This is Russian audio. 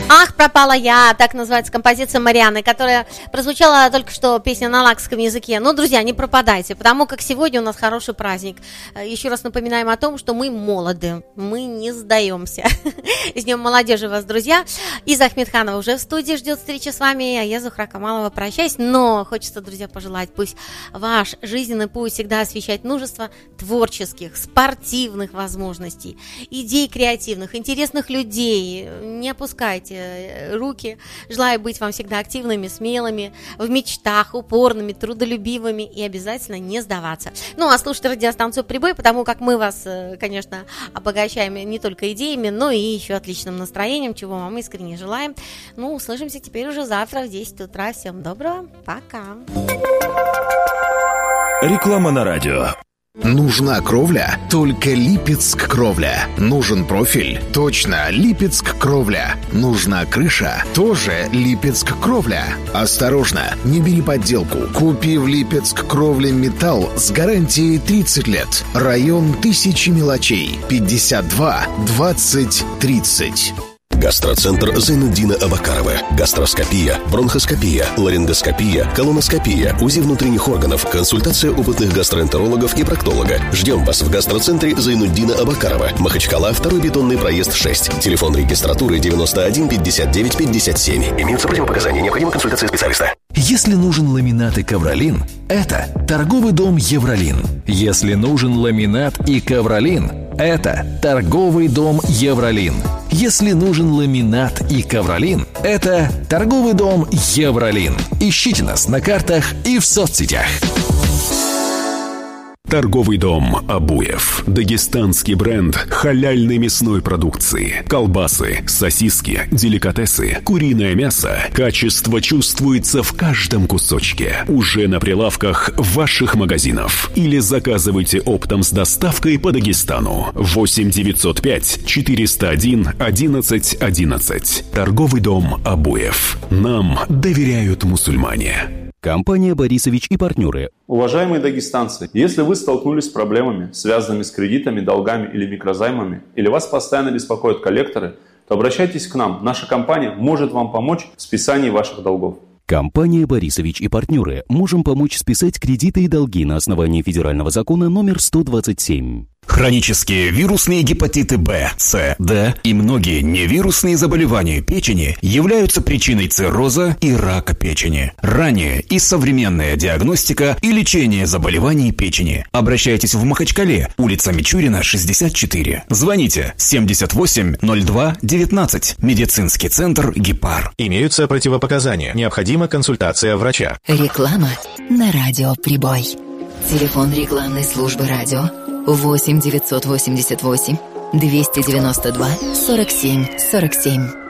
«Ах, пропала я», так называется композиция Марианы, которая прозвучала только что, песня на лакском языке. Но, друзья, не пропадайте, потому как сегодня у нас хороший праздник. Еще раз напоминаем о том, что мы молоды, мы не сдаемся. С Днем молодежи вас, друзья. Иза Ахмедханова уже в студии ждет встречи с вами, а я, Зухра Камалова, прощаюсь. Но хочется, друзья, пожелать, пусть ваш жизненный путь всегда освещает множество творческих, спортивных возможностей, идей креативных, интересных людей. Не опускайте руки. Желаю быть вам всегда активными, смелыми, в мечтах, упорными, трудолюбивыми и обязательно не сдаваться. Ну, а слушайте радиостанцию «Прибой», потому как мы вас, конечно, обогащаем не только идеями, но и еще отличным настроением, чего вам искренне желаем. Ну, услышимся теперь уже завтра в 10 утра. Всем доброго. Пока. Реклама на радио. Нужна кровля? Только Липецк кровля. Нужен профиль? Точно, Липецк кровля. Нужна крыша? Тоже Липецк кровля. Осторожно, не бери подделку. Купи в Липецк кровля металл с гарантией 30 лет. Район Тысячи мелочей. 52 20 30. Гастроцентр Зайнуддина Абакарова. Гастроскопия, бронхоскопия, ларингоскопия, колоноскопия, УЗИ внутренних органов, консультация опытных гастроэнтерологов и проктолога. Ждем вас в гастроцентре Зайнуддина Абакарова. Махачкала, 2-й бетонный проезд 6. Телефон регистратуры 91 59 57. Имеются противопоказания, необходима консультация специалиста. Если нужен ламинат и ковролин, это торговый дом Евролин. Если нужен ламинат и ковролин, это торговый дом Евролин. Если нужен ламинат и ковролин, это торговый дом Евролин. Ищите нас на картах и в соцсетях. Торговый дом Абуев. Дагестанский бренд халяльной мясной продукции. Колбасы, сосиски, деликатесы, куриное мясо. Качество чувствуется в каждом кусочке. Уже на прилавках ваших магазинов. Или заказывайте оптом с доставкой по Дагестану. 8 905 401 11 11. Торговый дом Абуев. Нам доверяют мусульмане. Компания «Борисович и партнеры». Уважаемые дагестанцы, если вы столкнулись с проблемами, связанными с кредитами, долгами или микрозаймами, или вас постоянно беспокоят коллекторы, то обращайтесь к нам. Наша компания может вам помочь в списании ваших долгов. Компания «Борисович и партнеры». Можем помочь списать кредиты и долги на основании федерального закона номер 127. Хронические вирусные гепатиты Б, С, Д и многие невирусные заболевания печени являются причиной цирроза и рака печени. Ранняя и современная диагностика и лечение заболеваний печени. Обращайтесь в Махачкале, улица Мичурина, 64. Звоните 78 02 19. Медицинский центр «Гепар». Имеются противопоказания. Необходима консультация врача. Реклама на радио «Прибой». Телефон рекламной службы радио 8 988 292 47 47.